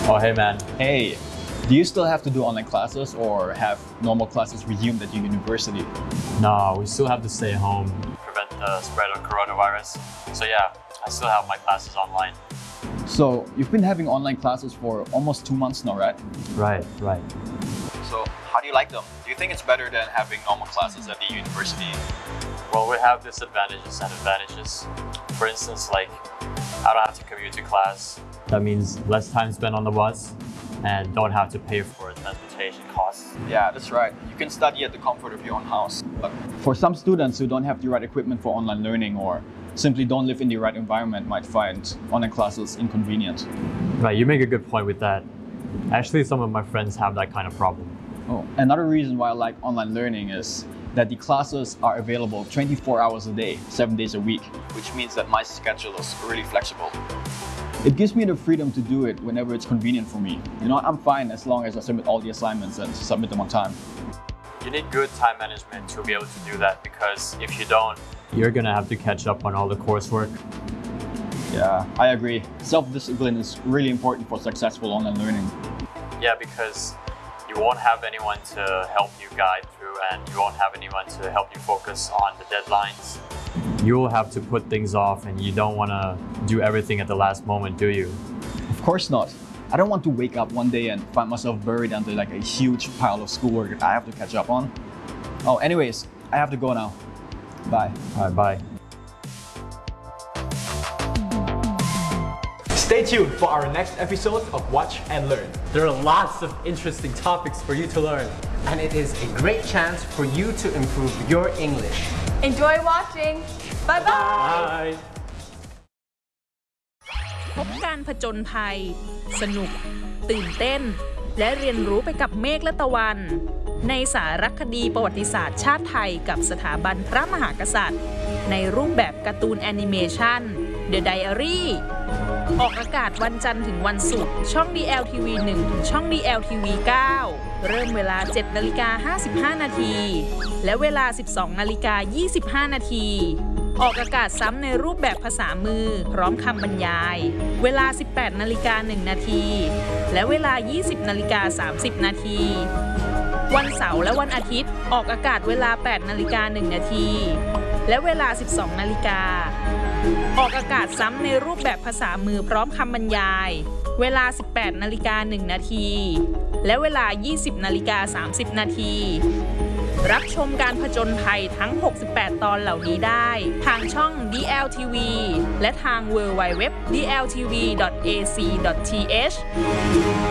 Oh, hey man. Hey, do you still have to do online classes or have normal classes resumed at your university? No, we still have to stay home to prevent the spread of coronavirus. So yeah, I still have my classes online. So you've been having online classes for almost 2 months now, right? Right. So how do you like them? Do you think it's better than having normal classes at the university? Well, we have disadvantages and advantages. For instance, like, I don't have to commute to class. That means less time spent on the bus and don't have to pay for transportation costs. Yeah, that's right. You can study at the comfort of your own house. But for some students who don't have the right equipment for online learning or simply don't live in the right environment might find online classes inconvenient. Right, you make a good point with that. Actually, some of my friends have that kind of problem. Oh, another reason why I like online learning is that the classes are available 24 hours a day, 7 days a week, which means that my schedule is really flexible. It gives me the freedom to do it whenever it's convenient for me. You know, I'm fine as long as I submit all the assignments and submit them on time. You need good time management to be able to do that, because if you don't, you're gonna have to catch up on all the coursework. Yeah, I agree. Self-discipline is really important for successful online learning. Yeah, because you won't have anyone to help you guide through, and you won't have anyone to help you focus on the deadlines. You'll have to put things off, and you don't want to do everything at the last moment, do you? Of course not. I don't want to wake up one day and find myself buried under like a huge pile of schoolwork that I have to catch up on. Oh, anyways, I have to go now. Bye. All right, bye. Stay tuned for our next episode of Watch and Learn. There are lots of interesting topics for you to learn. And it is a great chance for you to improve your English. Enjoy watching. Bye bye. Bye. พบการผจญภัยสนุกตื่นเต้นและเรียนรู้ไปกับเมฆและตะวันในสารคดีประวัติศาสตร์ชาติไทยกับสถาบันพระมหากษัตริย์ในรูปแบบการ์ตูนแอนิเมชัน The Diary ออกอากาศวันจันทร์ถึงวันศุกร์ช่อง DLTV 1 ถึงช่อง DLTV 9 เริ่มเวลา 7:55 นาทีและเวลา 12:25 นาทีออกอากาศซ้ำในรูปแบบภาษามือพร้อมคำบรรยายเวลา 18:01 นาทีและเวลา 20:30 นาทีวันเสาร์และวันอาทิตย์ออกอากาศเวลา 8:01 นาทีและเวลา 12 นาฬิกาออกอากาศซ้ำในรูปแบบภาษามือพร้อมคำบรรยายเวลา 18:01 นาทีและเวลา 20:30 นาทีรับชมการผจญภัยทั้ง 68 ตอนเหล่านี้ได้ทางช่อง DLTV และทาง www.dltv.ac.th